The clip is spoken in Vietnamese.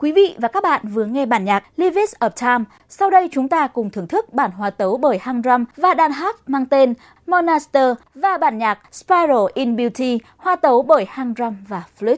Quý vị và các bạn vừa nghe bản nhạc Leaves of Time. Sau đây chúng ta cùng thưởng thức bản hòa tấu bởi hang drum và đàn harp mang tên Monaster và bản nhạc Spiral in Beauty hòa tấu bởi hang drum và flute.